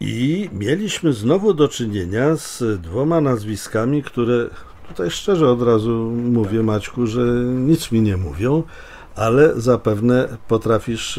I mieliśmy znowu do czynienia z dwoma nazwiskami, które tutaj szczerze od razu mówię, Maćku, że nic mi nie mówią, ale zapewne potrafisz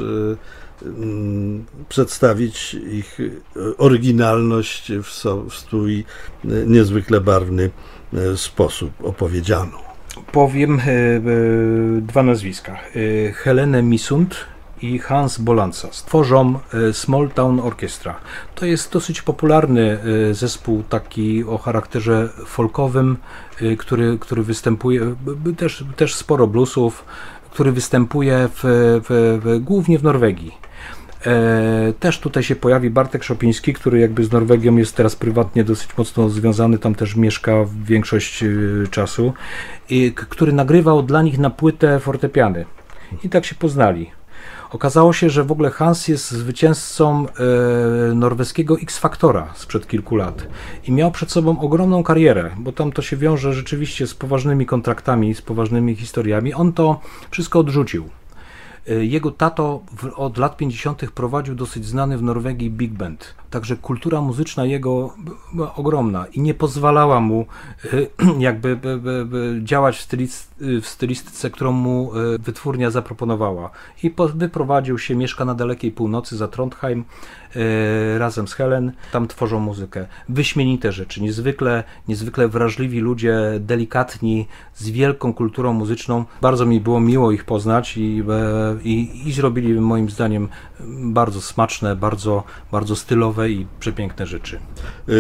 przedstawić ich oryginalność w swój niezwykle barwny sposób opowiedzianą. Powiem dwa nazwiska. Helene Misund i Hans Bolanza tworzą Small Town Orchestra. To jest dosyć popularny zespół taki o charakterze folkowym, który występuje, też sporo bluesów, który występuje głównie w Norwegii. Też tutaj się pojawi Bartek Szopiński, który jakby z Norwegią jest teraz prywatnie dosyć mocno związany, tam też mieszka większość czasu, i który nagrywał dla nich na płytę fortepiany. I tak się poznali. Okazało się, że w ogóle Hans jest zwycięzcą norweskiego X-Faktora sprzed kilku lat i miał przed sobą ogromną karierę, bo tam to się wiąże rzeczywiście z poważnymi kontraktami, z poważnymi historiami. On to wszystko odrzucił. Jego tato od lat 50. prowadził dosyć znany w Norwegii big band, także kultura muzyczna jego była ogromna i nie pozwalała mu jakby działać w stylistyce, którą mu wytwórnia zaproponowała. I wyprowadził się, mieszka na dalekiej północy za Trondheim razem z Helen, tam tworzą muzykę. Wyśmienite rzeczy, niezwykle wrażliwi ludzie, delikatni, z wielką kulturą muzyczną. Bardzo mi było miło ich poznać i zrobili moim zdaniem bardzo smaczne, bardzo stylowe i przepiękne rzeczy.